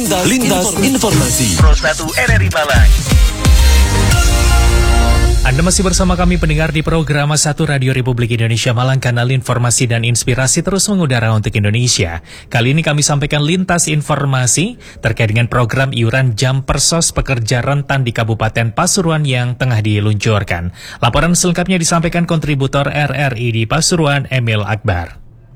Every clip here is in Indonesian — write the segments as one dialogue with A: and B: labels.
A: Lintas Informasi.
B: Pro 1 RRI Malang.
C: Anda masih bersama kami pendengar di program 1 Radio Republik Indonesia Malang, kanal informasi dan inspirasi terus mengudara untuk Indonesia. Kali ini kami sampaikan lintas informasi terkait dengan program iuran jam persos pekerja rentan di Kabupaten Pasuruan yang tengah diluncurkan. Laporan selengkapnya disampaikan kontributor RRI di Pasuruan, Emil Akbar.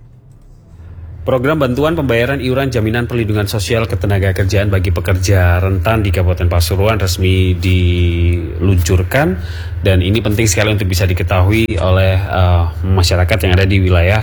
D: Program bantuan pembayaran iuran jaminan perlindungan sosial ketenagakerjaan bagi pekerja rentan di Kabupaten Pasuruan resmi diluncurkan, dan ini penting sekali untuk bisa diketahui oleh masyarakat yang ada di wilayah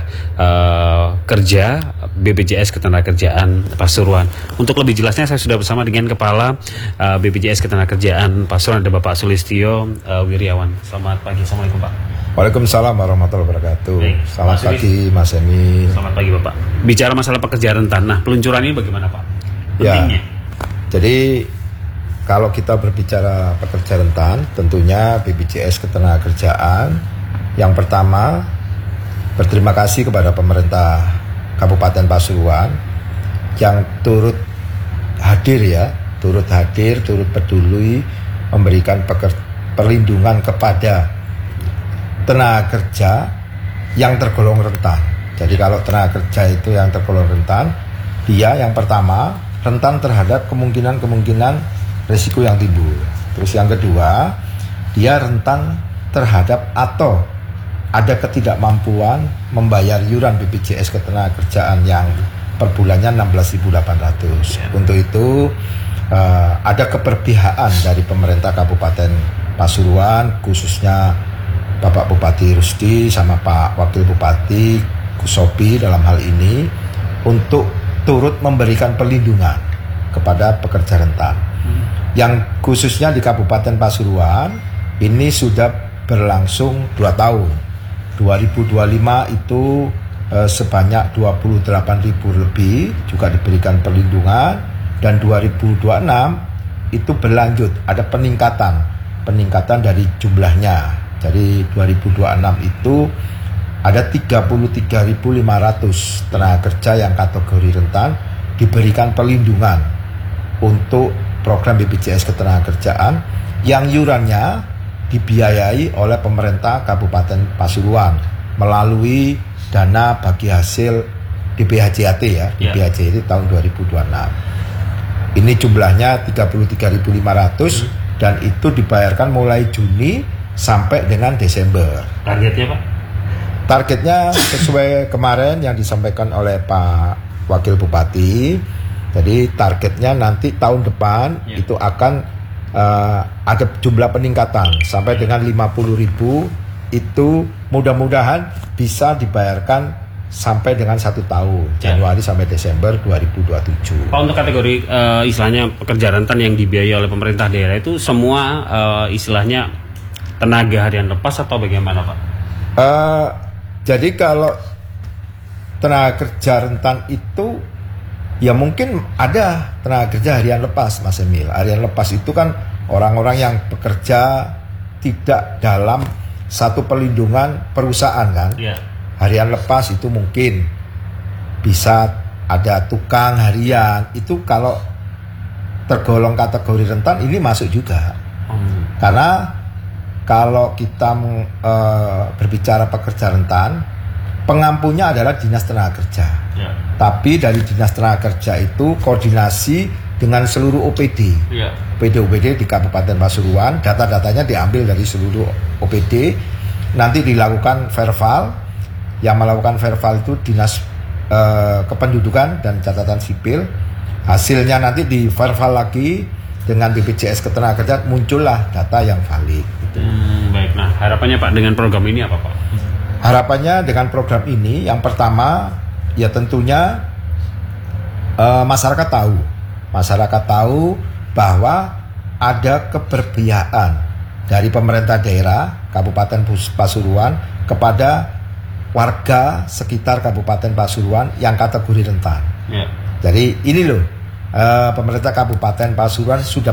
D: kerja BPJS Ketenagakerjaan Pasuruan. Untuk lebih jelasnya saya sudah bersama dengan Kepala BPJS Ketenagakerjaan Pasuruan, ada Bapak Sulistyo Wiryawan. Selamat pagi, Assalamualaikum Pak.
E: Waalaikumsalam warahmatullahi wabarakatuh. Selamat pagi Mas Emil.
D: Selamat pagi Bapak. Bicara masalah pekerja rentan, nah peluncuran ini bagaimana Pak?
E: Pentingnya. Ya, jadi kalau kita berbicara pekerja rentan, tentunya BPJS Ketenagakerjaan yang pertama berterima kasih kepada pemerintah Kabupaten Pasuruan yang turut hadir, turut peduli memberikan perlindungan kepada tenaga kerja yang tergolong rentan. Jadi kalau tenaga kerja itu yang tergolong rentan, dia yang pertama rentan terhadap kemungkinan risiko yang timbul. Terus yang kedua, dia rentan terhadap atau ada ketidakmampuan membayar iuran BPJS Ketenagakerjaan yang per bulannya 16.800. Untuk itu ada keberpihakan dari pemerintah Kabupaten Pasuruan, khususnya Bapak Bupati Rusdi sama Pak Wakil Bupati Kusobi dalam hal ini untuk turut memberikan perlindungan kepada pekerja rentan. Yang khususnya di Kabupaten Pasuruan ini sudah berlangsung 2 tahun. 2025 itu sebanyak 28.000 lebih juga diberikan perlindungan, dan 2026 itu berlanjut, ada peningkatan dari jumlahnya. Jadi 2026 itu ada 33.500 tenaga kerja yang kategori rentan diberikan perlindungan untuk program BPJS Ketenagakerjaan yang iurannya dibiayai oleh pemerintah Kabupaten Pasuruan melalui dana bagi hasil DPHJAT DPHJAT tahun 2026. Ini jumlahnya 33.500 dan itu dibayarkan mulai Juni sampai dengan Desember.
D: Targetnya Pak?
E: Targetnya sesuai kemarin yang disampaikan oleh Pak Wakil Bupati. Jadi targetnya nanti tahun depan itu akan ada jumlah peningkatan sampai dengan 50.000, itu mudah-mudahan bisa dibayarkan sampai dengan 1 tahun, Januari sampai Desember 2027.
D: Pak, untuk kategori istilahnya pekerja rentan yang dibiayai oleh pemerintah daerah itu semua istilahnya tenaga harian lepas atau bagaimana Pak?
E: Jadi kalau tenaga kerja rentan itu ya mungkin ada tenaga kerja harian lepas Mas Emil. Harian lepas itu kan orang-orang yang bekerja tidak dalam satu perlindungan perusahaan kan. Harian lepas itu mungkin bisa ada tukang harian, itu kalau tergolong kategori rentan ini masuk juga. Karena kalau kita berbicara pekerja rentan, pengampunya adalah Dinas Tenaga Kerja. Tapi dari Dinas Tenaga Kerja itu koordinasi dengan seluruh OPD. OPD di Kabupaten Pasuruan, data-datanya diambil dari seluruh OPD, nanti dilakukan verbal. Yang melakukan verbal itu Dinas Kependudukan dan Catatan Sipil. Hasilnya nanti di verbal lagi dengan BPJS Ketenagakerjaan, muncullah data yang valid.
D: Baik, nah harapannya Pak dengan program ini apa Pak?
E: Harapannya dengan program ini yang pertama ya tentunya masyarakat tahu bahwa ada keberpihakan dari pemerintah daerah Kabupaten Pasuruan kepada warga sekitar Kabupaten Pasuruan yang kategori rentan. Jadi ini loh, pemerintah Kabupaten Pasuruan sudah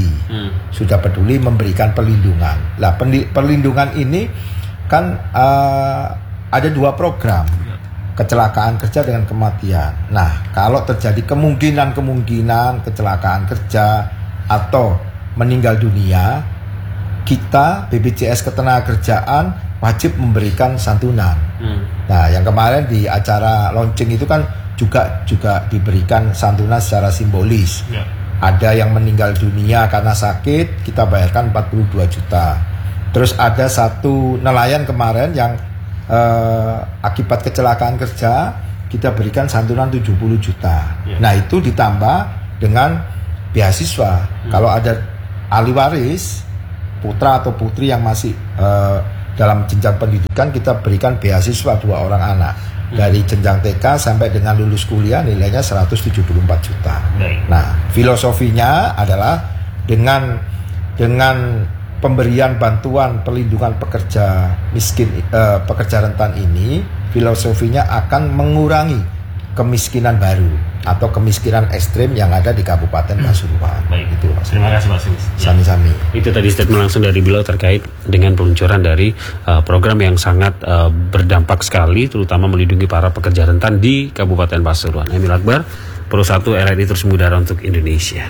E: peduli memberikan perlindungan. Perlindungan ini kan ada 2 program. kecelakaan kerja dengan kematian. Nah, kalau terjadi kemungkinan kecelakaan kerja atau meninggal dunia, kita BPJS Ketenagakerjaan wajib memberikan santunan. Nah, yang kemarin di acara launching itu kan juga diberikan santunan secara simbolis. Ada yang meninggal dunia karena sakit, kita bayarkan 42 juta. Terus ada satu nelayan kemarin yang akibat kecelakaan kerja, kita berikan santunan 70 juta. Nah, itu ditambah dengan beasiswa. Kalau ada ahli waris, putra atau putri yang masih dalam jenjang pendidikan, kita berikan beasiswa 2 orang anak. Dari jenjang TK sampai dengan lulus kuliah nilainya 174 juta. Nah, filosofinya adalah dengan pemberian bantuan perlindungan pekerja miskin, pekerja rentan ini, filosofinya akan mengurangi kemiskinan baru atau kemiskinan ekstrim yang ada di Kabupaten Pasuruan. Itu,
D: terima kasih Mas Sis.
E: Sami-sami.
D: Itu tadi statement langsung dari beliau terkait dengan peluncuran dari program yang sangat berdampak sekali, terutama melindungi para pekerja rentan di Kabupaten Pasuruan. Emil Akbar, Pro 1 RRI terus mengudara untuk Indonesia.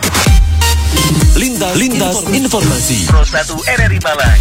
A: Lintas informasi.
B: Pro 1 RRI Malang.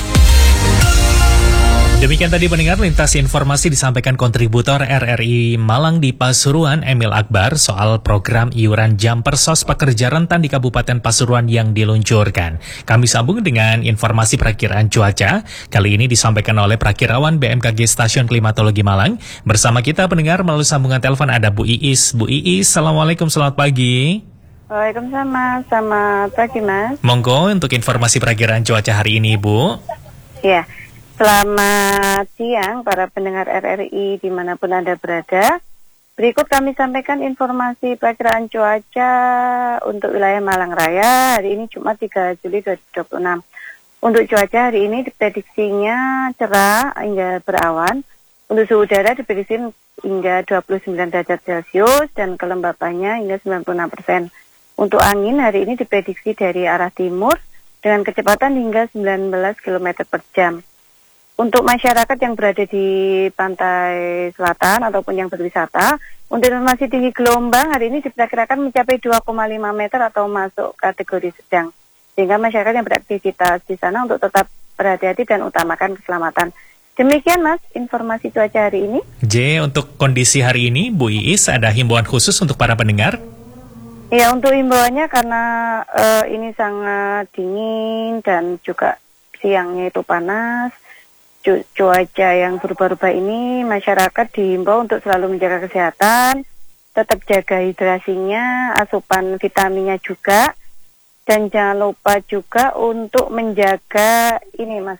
C: Demikian tadi pendengar lintas informasi disampaikan kontributor RRI Malang di Pasuruan Emil Akbar soal program iuran jam persos pekerja rentan di Kabupaten Pasuruan yang diluncurkan. Kami sambung dengan informasi perakiraan cuaca. Kali ini disampaikan oleh Prakirawan BMKG Stasiun Klimatologi Malang. Bersama kita pendengar melalui sambungan telepon ada Bu Iis. Bu Iis, Assalamualaikum, selamat pagi.
F: Waalaikumsalam, selamat pagi Mas.
C: Monggo untuk informasi perakiraan cuaca hari ini, Bu.
F: Ya, selamat siang para pendengar RRI dimanapun Anda berada. Berikut kami sampaikan informasi perakiraan cuaca untuk wilayah Malang Raya hari ini Jumat 3 Juli 2026. Untuk cuaca hari ini diprediksinya cerah hingga berawan. Untuk suhu udara diprediksi hingga 29 derajat Celcius dan kelembapannya hingga 96%. Untuk angin hari ini diprediksi dari arah timur dengan kecepatan hingga 19 km per jam. Untuk masyarakat yang berada di pantai selatan ataupun yang berwisata, untuk informasi tinggi gelombang hari ini diperkirakan mencapai 2,5 meter atau masuk kategori sedang. Sehingga masyarakat yang beraktivitas di sana untuk tetap berhati-hati dan utamakan keselamatan. Demikian Mas, informasi cuaca hari ini.
C: J, untuk kondisi hari ini, Bu Iis, ada himbauan khusus untuk para pendengar?
F: Ya, untuk himbauannya karena ini sangat dingin dan juga siangnya itu panas, cuaca yang berubah-ubah ini, masyarakat dihimbau untuk selalu menjaga kesehatan, tetap jaga hidrasinya, asupan vitaminnya juga, dan jangan lupa juga untuk menjaga ini Mas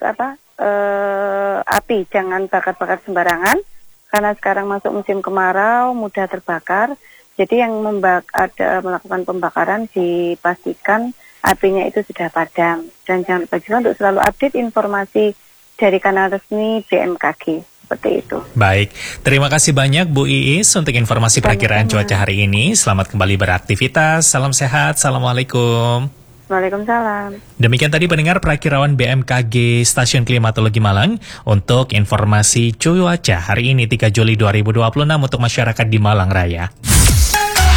F: api, jangan bakar-bakar sembarangan, karena sekarang masuk musim kemarau, mudah terbakar. Jadi yang melakukan pembakaran dipastikan apinya itu sudah padam. Dan jangan lupa juga untuk selalu update informasi dari kanal resmi BMKG. Seperti itu.
C: Baik, terima kasih banyak Bu Iis untuk informasi perakiraan cuaca hari ini. Selamat kembali beraktivitas, salam sehat, Assalamualaikum.
F: Waalaikumsalam.
C: Demikian tadi pendengar perakiraan BMKG Stasiun Klimatologi Malang untuk informasi cuaca hari ini 3 Juli 2026 untuk masyarakat di Malang Raya.